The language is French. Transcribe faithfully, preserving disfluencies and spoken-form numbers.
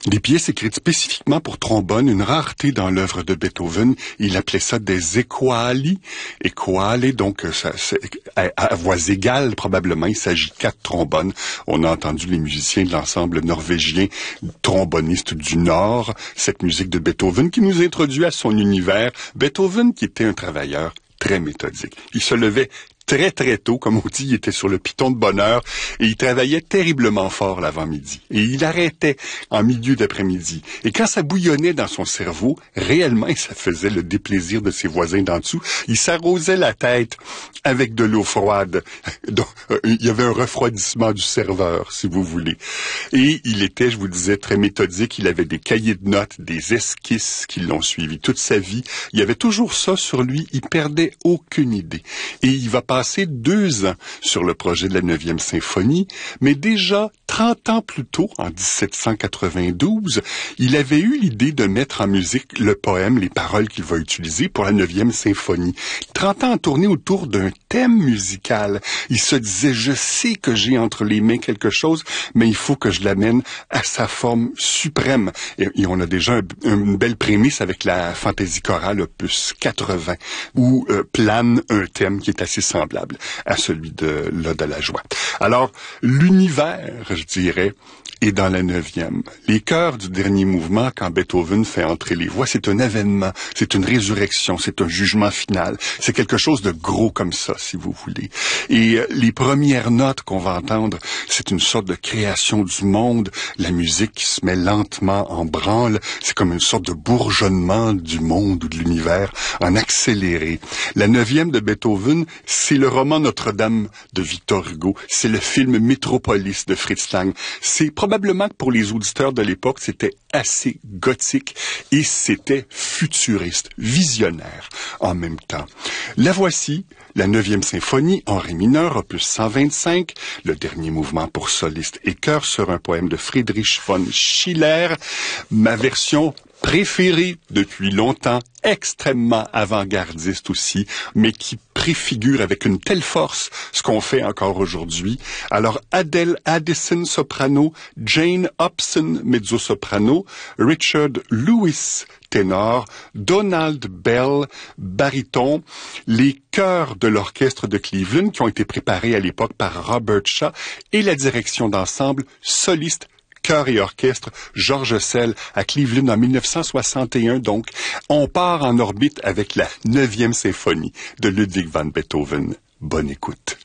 Des pièces écrites spécifiquement pour trombone, une rareté dans l'œuvre de Beethoven. Il appelait ça des equali. Equale, donc ça, à, à voix égale probablement. Il s'agit de quatre trombones. On a entendu les musiciens de l'ensemble norvégien tromboniste du Nord. Cette musique de Beethoven qui nous introduit à son univers. Beethoven qui était un travailleur très méthodique. Il se levait très très tôt, comme on dit, il était sur le piton de bonne heure et il travaillait terriblement fort l'avant-midi. Et il arrêtait en milieu d'après-midi. Et quand ça bouillonnait dans son cerveau, réellement, et ça faisait le déplaisir de ses voisins d'en dessous, il s'arrosait la tête avec de l'eau froide. Donc, euh, il y avait un refroidissement du serveur, si vous voulez. Et il était, je vous le disais, très méthodique. Il avait des cahiers de notes, des esquisses qui l'ont suivi toute sa vie. Il y avait toujours ça sur lui. Il perdait aucune idée. Et il va passé deux ans sur le projet de la neuvième symphonie, mais déjà trente ans plus tôt, en dix-sept cent quatre-vingt-douze, il avait eu l'idée de mettre en musique le poème, les paroles qu'il va utiliser pour la neuvième symphonie. trente ans à tourner autour d'un thème musical. Il se disait, je sais que j'ai entre les mains quelque chose, mais il faut que je l'amène à sa forme suprême. Et, et on a déjà un, une belle prémisse avec la fantaisie chorale opus quatre-vingts, où euh, plane un thème qui est assez semblable à celui de l'Ode à la joie. Alors, l'univers, je dirais, est dans la neuvième. Les chœurs du dernier mouvement, quand Beethoven fait entrer les voix, c'est un événement, c'est une résurrection, c'est un jugement final. C'est quelque chose de gros comme ça, si vous voulez. Et euh, les premières notes qu'on va entendre, c'est une sorte de création du monde. La musique qui se met lentement en branle, c'est comme une sorte de bourgeonnement du monde ou de l'univers en accéléré. La neuvième de Beethoven, c'est le roman Notre-Dame de Victor Hugo, c'est le film Métropolis de Fritz Lang. C'est probablement que pour les auditeurs de l'époque, c'était assez gothique et c'était futuriste, visionnaire en même temps. La voici, la neuvième symphonie en ré mineur, opus cent vingt-cinq, le dernier mouvement pour soliste et chœur sur un poème de Friedrich von Schiller, ma version préféré depuis longtemps, extrêmement avant-gardiste aussi, mais qui préfigure avec une telle force ce qu'on fait encore aujourd'hui. Alors, Adele Addison, soprano, Jane Hobson, mezzo-soprano, Richard Lewis, ténor, Donald Bell, baryton, les chœurs de l'orchestre de Cleveland qui ont été préparés à l'époque par Robert Shaw et la direction d'ensemble soliste chœur et orchestre, Georges Sell à Cleveland en mille neuf cent soixante et un. Donc, on part en orbite avec la neuvième symphonie de Ludwig van Beethoven. Bonne écoute.